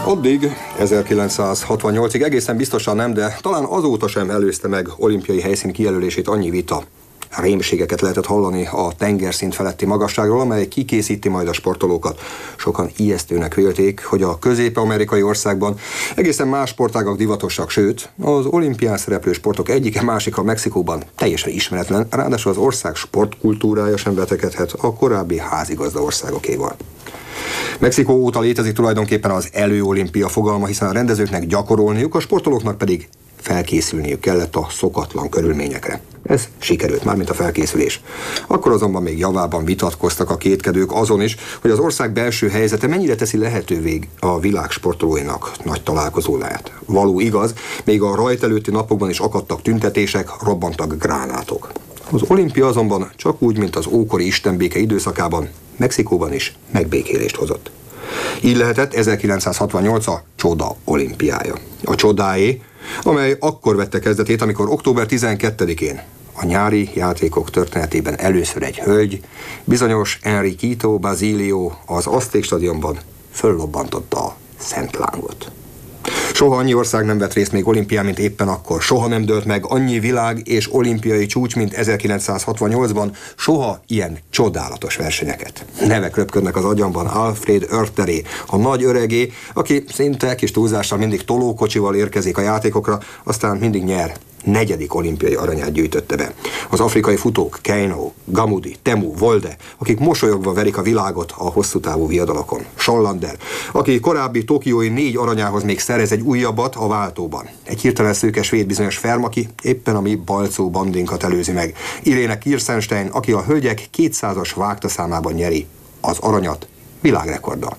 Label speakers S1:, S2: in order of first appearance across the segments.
S1: Addig, 1968-ig egészen biztosan nem, de talán azóta sem előzte meg olimpiai helyszín kijelölését annyi vita. Rémségeket lehetett hallani a tengerszint feletti magasságról, amely kikészíti majd a sportolókat. Sokan ijesztőnek vélték, hogy a közép-amerikai országban egészen más sportágak divatosak, sőt, az olimpián szereplő sportok egyike másika Mexikóban teljesen ismeretlen, ráadásul az ország sportkultúrája sem vetekedhet a korábbi házigazda országokéval. Mexikó óta létezik tulajdonképpen az előolimpia fogalma, hiszen a rendezőknek gyakorolniuk, a sportolóknak pedig felkészülniük kellett a szokatlan körülményekre. Ez sikerült, mármint a felkészülés. Akkor azonban még javában vitatkoztak a kétkedők azon is, hogy az ország belső helyzete mennyire teszi lehetővé a világ sportolóinak nagy találkozóját. Való igaz, még a rajt előtti napokban is akadtak tüntetések, robbantak gránátok. Az olimpia azonban csak úgy, mint az ókori istenbéke időszakában, Mexikóban is megbékélést hozott. Így lehetett 1968 a csoda olimpiája. A csodáé, amely akkor vette kezdetét, amikor október 12-én a nyári játékok történetében először egy hölgy, bizonyos Enriquito Basilio az Azték stadionban föllobbantotta a Szent Lángot. Soha annyi ország nem vett részt még olimpián, mint éppen akkor. Soha nem dőlt meg annyi világ és olimpiai csúcs, mint 1968-ban. Soha ilyen csodálatos versenyeket. Nevek röpködnek az agyamban. Alfred Oerteré, a nagy öregé, aki szinte kis túlzással mindig tolókocsival érkezik a játékokra, aztán mindig nyer. 4. olimpiai aranyát gyűjtötte be. Az afrikai futók, Keino, Gamudi, Temu, Volde, akik mosolyogva verik a világot a hosszú távú viadalokon. Schollander, aki korábbi tokiói 4 aranyához még szerez egy újabbat a váltóban. Egy hirtelen szőke svéd bizonyos Ferm, aki éppen a mi balcó bandinkat előzi meg. Irene Kirstenstein, aki a hölgyek 200-as vágtaszámában nyeri az aranyat világrekorddal.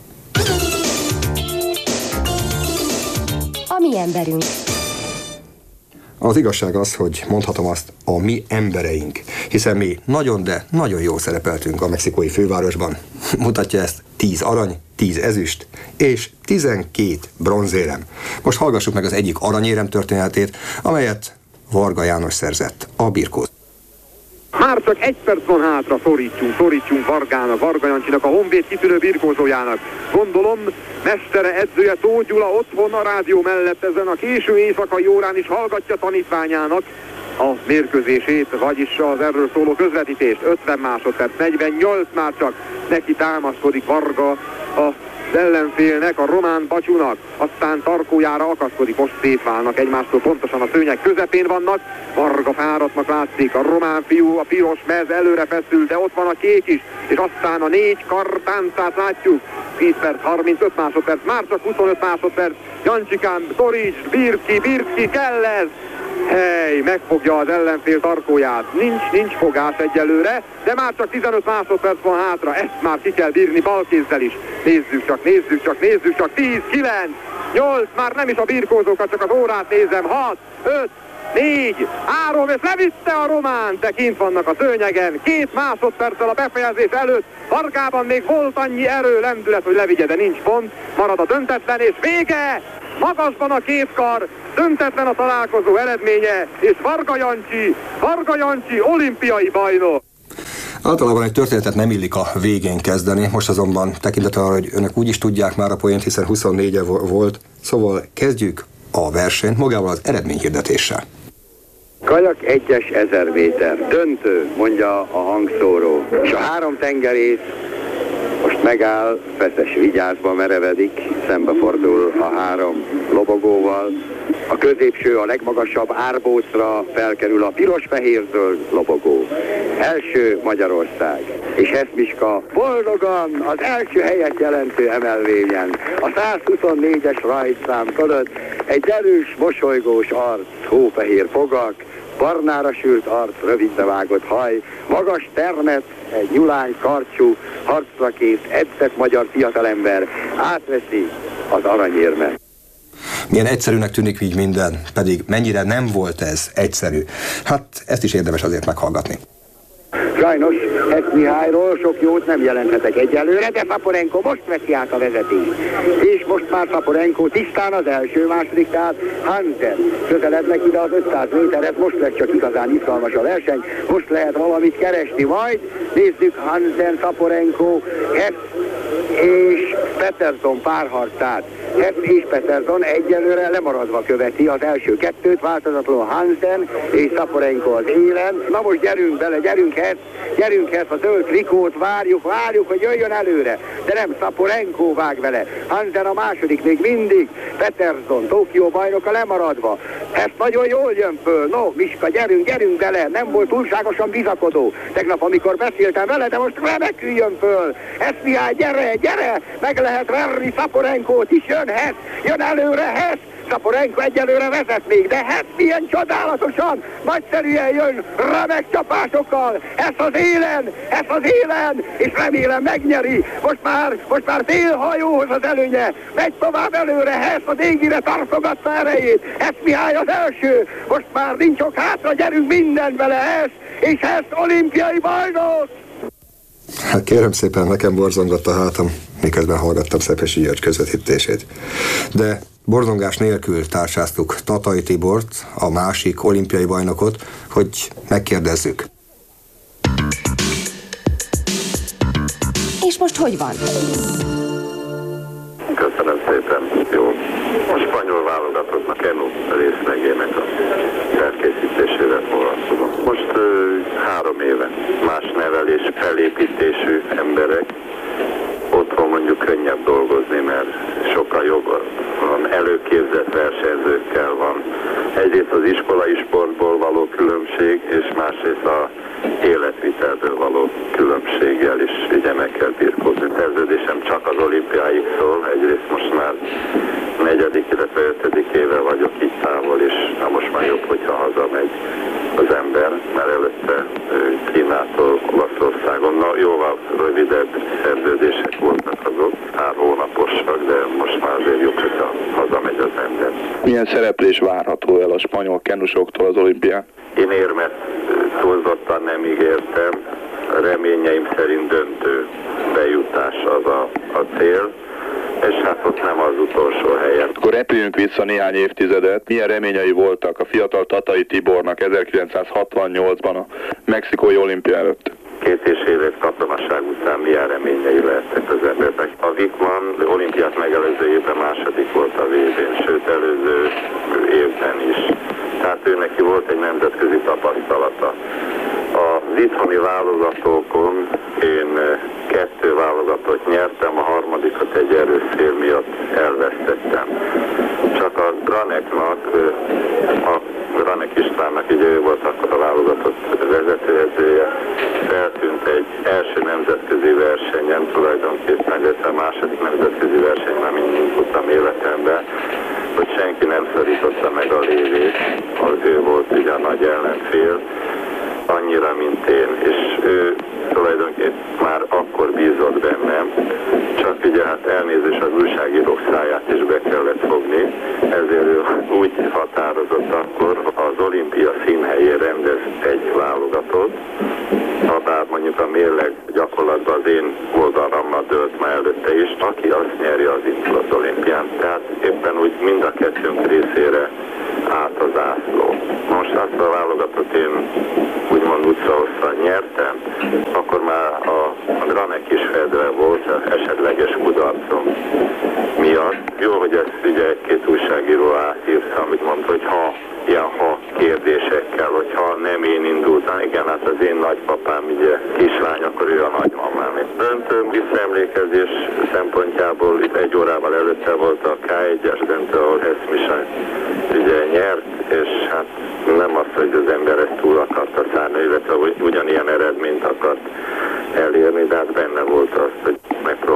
S2: A mi emberünk.
S1: Az igazság az, hogy mondhatom azt, a mi embereink, hiszen mi nagyon, de nagyon jól szerepeltünk a mexikói fővárosban. Mutatja ezt 10 arany, 10 ezüst és 12 bronzérem. Most hallgassuk meg az egyik aranyérem történetét, amelyet Varga János szerzett a birkóz.
S3: Már csak 1 perc van hátra, szorítsunk Vargának, Varga Jancsinak, a Honvéd kitűnő birkózójának. Gondolom, mestere, edzője Tóth Gyula otthon a rádió mellett ezen a késő éjszakai órán is hallgatja tanítványának a mérkőzését, vagyis az erről szóló közvetítést. 50 másodperc, 48 már csak neki támaszkodik Varga az ellenfélnek, a román Bacsúnak, aztán tarkójára akaszkodik, most szétválnak egymástól, pontosan a szőnyeg közepén vannak, Varga fáradtnak látszik, a román fiú, a piros mez előre feszül, de ott van a kék is, és aztán a 4 kar táncát látjuk, 10 perc, 35 másodperc, már csak 25 másodperc, Jancsikám, Torics, Birki, kell ez! Hely, megfogja az ellenfél tarkóját. Nincs fogás egyelőre, de már csak 15 másodperc van hátra. Ezt már ki kell bírni balkézzel is. Nézzük csak. 10, 9, 8, már nem is a birkózókat, csak az órát nézem. 6, 5, 4, 3, és levitte a román, de kint vannak a szőnyegen. 2 másodperccel a befejezés előtt. Vargában még volt annyi erő, lendület, hogy levigye, de nincs pont. Marad a döntetlen, és vége! Magasban a 2 kar, döntetlen a találkozó eredménye, és Varga Jancsi olimpiai bajnok.
S1: Általában egy történetet nem illik a végén kezdeni, most azonban tekintettel arra, hogy önök úgy is tudják már a poént, hiszen 24-e volt, szóval kezdjük a versenyt magával az eredményhirdetéssel.
S4: Kajak 1-es 1000 méter, döntő, mondja a hangszóró, és a 3 tengerész most megáll, Feszes vigyázba merevedik, szembefordul a 3 lobogóval. A középső, a legmagasabb árbócra felkerül a piros-fehér-zöld lobogó. Első Magyarország. És Heszmiska boldogan az első helyet jelentő emelvényen. A 124-es rajtszám fölött egy erős, mosolygós arc, hófehér fogak, barnára sült arc, rövidre vágott haj, magas termet, egy nyulány karcsú, harcra kész, edzett magyar fiatalember átveszi az aranyérmet.
S1: Milyen egyszerűnek tűnik így minden, pedig mennyire nem volt ez egyszerű. Hát ezt is érdemes azért meghallgatni.
S4: Sajnos ezt Mihályról sok jót nem jelenthetek egyelőre, de Szaporenko most veszi át a vezetést. És most már Szaporenko tisztán az első-második, tehát Hansen közelednek ide az 500 méterhez, most lesz csak igazán izgalmas a verseny, most lehet valamit keresni, majd nézzük Hansen, Szaporenko, Hess és Peterson párharcát. Hess és Peterson egyelőre lemaradva követi az első kettőt, változatlanul Hansen és Szaporenko az élen. Na most gyerünk bele, gyerünk Hess a zöld trikót, várjuk, hogy jöjjön előre. De nem, Szaporenko vág vele. Hansen a második még mindig. Peterson, Tokió bajnoka lemaradva. Hess nagyon jól jön föl. No, Miska, gyerünk bele. Nem volt túlságosan bizakodó. Tegnap, amikor beszéltem vele, de most remekül jön föl. Hess Mihály, gyere! Meg lehet verni Szaporenkót is, jön Hess, jön előre Hess. Szaporenko egyelőre vezet még, de Hess milyen csodálatosan, nagyszerűen jön, remek csapásokkal. Hess az élen, és remélem megnyeri. Most már félhajóhoz az előnye. Megy tovább előre, Hess az égire tartogatta erejét. Hess Mihály az első, most már nincs ok hátra, gyerünk minden vele Hess, és Hess olimpiai bajnok.
S1: Hát kérem szépen, nekem borzongott a hátam, miközben hallgattam Szepesi György közvetítését. De borzongás nélkül társáztuk Tatai Tibort, a másik olimpiai bajnokot, hogy megkérdezzük.
S2: És most hogy van?
S5: Köszönöm szépen, jó. A spanyol válogatottnak Kenu részlegének a felkészítésével foglalkozom. Most 3 éve más nevelés, felépítésű emberek, otthon mondjuk könnyebb dolgozni, mert sokkal jobb van, előképzett versenyzőkkel van. Egyrészt az iskolai sportból való különbség, és másrészt a életvitelből való különbséggel is ugye meg kell birkózni. Szerződésem csak az olimpiáig szól, egyrészt most már 4., illetve 5. éve vagyok itt távol, és most már jobb, hogyha hazamegy az ember, mert előtte Kínától Olaszországon, jóval rövidebb szerződések voltak azok, pár hónaposak, de most már azért jobb, hogyha hazamegy az ember.
S6: Milyen szereplés várható el a spanyol kenusoktól az olimpián?
S5: Én érmet túlzottan nem ígértem, reményeim szerint döntő bejutás az a cél, és hát ott nem az utolsó helyen.
S6: Akkor repüljünk vissza néhány évtizedet. Milyen reményei voltak a fiatal Tatai Tibornak 1968-ban a mexikói olimpia előtt?
S5: 2,5 év katonaság után milyen reményei lehettek az embernek. A Wickman olimpiát megelőző évben második volt a VB-n, sőt előző évben is. Tehát ő neki volt egy nemzetközi tapasztalata. Az itthoni válogatókon én 2 válogatót nyertem, a harmadikat egy erőszél miatt elvesztettem. Csak a Granek Istvánnak, ugye ő volt akkor a válogatott vezetőedzője, feltűnt egy első nemzetközi versenyen tulajdonképpen, illetve a második nemzetközi versenyen, mint tudtam életemben, hogy senki nem szorította meg a lévét, ő volt ugye a nagy ellenfél, annyira, mint én, és ő tulajdonképpen már akkor bízott bennem, csak ugye hát elnézés az újságírók száját is be kellett fogni, ezért ő úgy határozott akkor, az olimpia színhelyén rendez egy válogatót, bár mondjuk a mérleg gyakorlatban az én oldalammal dőlt már előtte is, aki azt nyeri, az indul az olimpián. Tehát éppen úgy mind a kettőnk részére át az ászló. Most azt a válogatott én úgymond utcahosszan nyertem, akkor már a Granek is fedve volt az esetleges kudarcom miatt. Jó, hogy ezt ugye egy-két újságíró átírta, amit mondta, hogy ha kérdésekkel, hogyha nem én indultam, igen, hát az én nagypapám ugye kislány, akkor ő a nagymamám. Döntő visszaemlékezés szempontjából itt 1 órával előtte volt a K1-es döntő, ahol Hess Mihály ugye nyert, és hát nem az, hogy az ember ezt túl akarta szállni, illetve ugyanilyen eredményt akart elérni, de hát benne volt az, hogy megpróbálta